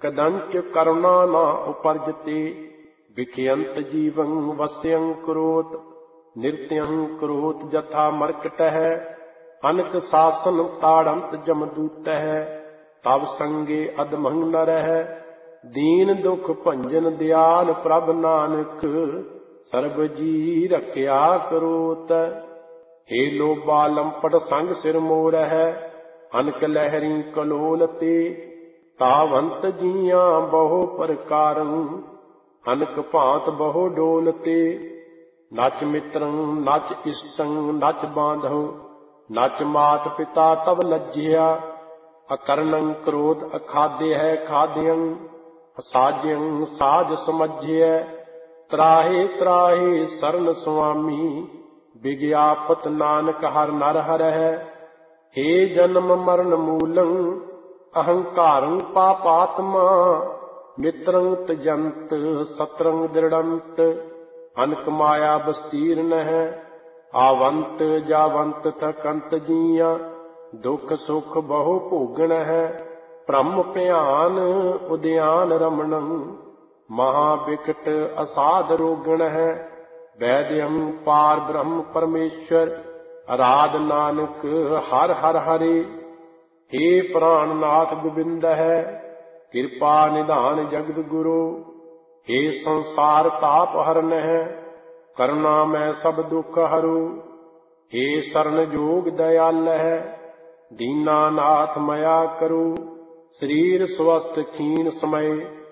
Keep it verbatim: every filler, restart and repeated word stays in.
कदंच करुणा न उपरजते विखयंत जीवं वस्यं करोत नित्यं करोत जथा मरकट है अनक शासन ताड़ंत जमदूत है तब संगे अधमंग न रह दीन दुख भंजन दयाल प्रभ नानक सर्ब जी रखिया करोत हे लोबा लंपट संग सिर मोर है अनक लहरी कलोल ते तावंत जिया बहु प्रकारं अनक भांत बहु डोलते नच मित्रं नच इष्टं नच बांधव नच मात पिता तब लज्जिया अकर्णं क्रोध अखाद्य है खाद्यं असाज्यं साज समझिय त्राहे त्राहे शरण स्वामी विज्ञापत नानक हर नर हर है हे जन्म मरण मूलं अहंकारं पापात्मा मित्रं त्यजंत सत्रं दृढ़ंत अनक माया बस्तीर्ण है आवंत जावंत थकंत जिया दुख सुख बहु भोगण है ब्रह्म भयान उद्यान रमणं महाविकट असाध रोगण है वैद्यं पार ब्रह्म परमेश्वर आराध नानक हर हर हरे हे प्राणनाथ गोविंद है कृपा निधान जगत गुरु हे संसार ताप हरन है करुणा मैं सब दुख हरू हे शरण जोग दयाल है दीनानाथ मया करो शरीर स्वस्थ खीन समय